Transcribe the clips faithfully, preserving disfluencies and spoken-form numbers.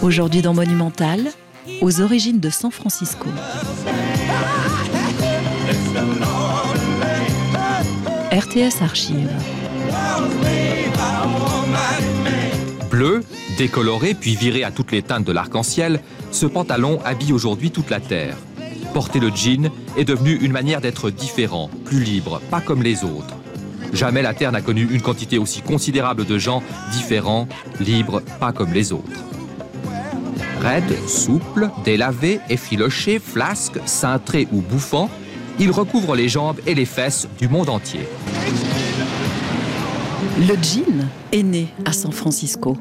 Aujourd'hui dans Monumental, aux origines de San Francisco. R T S Archives. Bleu, décoloré puis viré à toutes les teintes de l'arc-en-ciel, ce pantalon habille aujourd'hui toute la Terre. Porter le jean est devenu une manière d'être différent, plus libre, pas comme les autres. Jamais la Terre n'a connu une quantité aussi considérable de gens différents, libres, pas comme les autres. Raide, souple, délavé, effiloché, flasque, cintré ou bouffant, il recouvre les jambes et les fesses du monde entier. Le jean est né à San Francisco.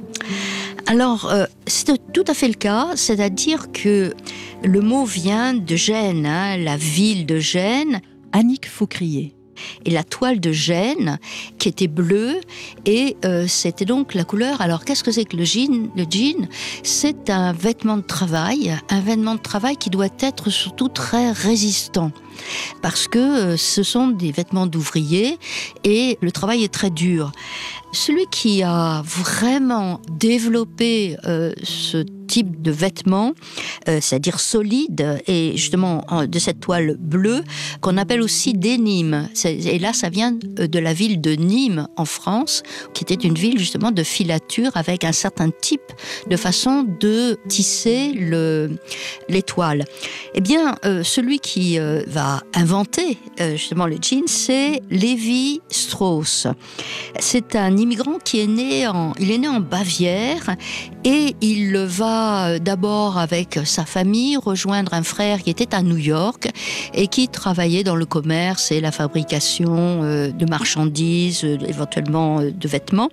Alors, euh, c'est tout à fait le cas, c'est-à-dire que le mot vient de Gênes, hein, la ville de Gênes. Annick Faucrier. Et la toile de Gênes, qui était bleue, et euh, c'était donc la couleur. Alors, qu'est-ce que c'est que le jean ? Le jean, c'est un vêtement de travail, un vêtement de travail qui doit être surtout très résistant. Parce que euh, ce sont des vêtements d'ouvriers et le travail est très dur. Celui qui a vraiment développé euh, ce type de vêtements, euh, c'est-à-dire solide, et justement de cette toile bleue, qu'on appelle aussi dénime. Et là, ça vient de la ville de Nîmes, en France, qui était une ville justement de filature avec un certain type de façon de tisser le, les toiles. Eh bien, euh, celui qui euh, va inventer euh, justement le jean, c'est Lévi Strauss. C'est un immigrant qui est né en, il est né en Bavière et il va d'abord avec sa famille rejoindre un frère qui était à New York et qui travaillait dans le commerce et la fabrication euh, de marchandises, euh, éventuellement euh, de vêtements.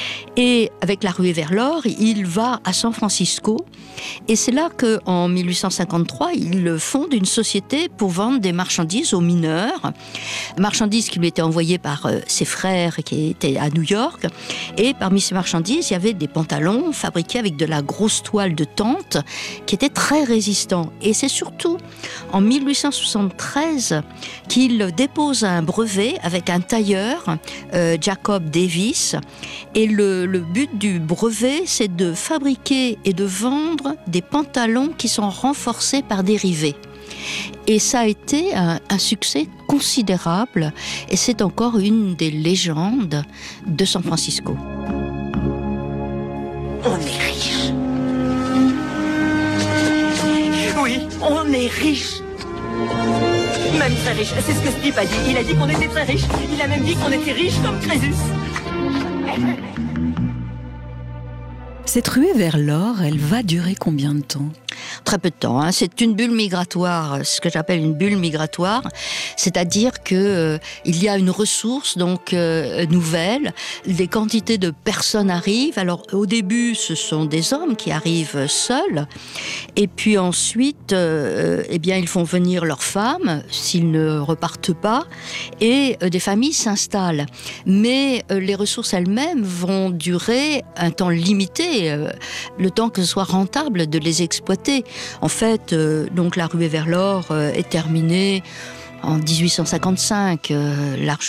Et avec la ruée vers l'or, il va à San Francisco et c'est là qu'en dix-huit cent cinquante-trois, il fonde une société pour vendre des marchandises aux mineurs, marchandises qui lui étaient envoyées par euh, ses frères qui étaient à New York. Et parmi ces marchandises, il y avait des pantalons fabriqués avec de la grosse toile de tente qui était très résistant. Et c'est surtout en dix-huit cent soixante-treize qu'il dépose un brevet avec un tailleur, euh, Jacob Davis. Et le, le but du brevet, c'est de fabriquer et de vendre des pantalons qui sont renforcés par des rivets. Et ça a été un, un succès considérable et c'est encore une des légendes de San Francisco. On est riche. Oui, on est riche. Même très riche. C'est ce que Steve a dit. Il a dit qu'on était très riche. Il a même dit qu'on était riche comme Crésus. Cette ruée vers l'or, elle va durer combien de temps ? Très peu de temps. Hein. C'est une bulle migratoire, ce que j'appelle une bulle migratoire, c'est-à-dire que euh, il y a une ressource donc euh, nouvelle, des quantités de personnes arrivent. Alors au début, ce sont des hommes qui arrivent seuls, et puis ensuite, euh, eh bien ils font venir leurs femmes s'ils ne repartent pas, et euh, des familles s'installent. Mais euh, les ressources elles-mêmes vont durer un temps limité, euh, le temps que ce soit rentable de les exploiter. En fait, euh, donc la ruée vers l'or euh, est terminée en dix-huit cent cinquante-cinq, euh, large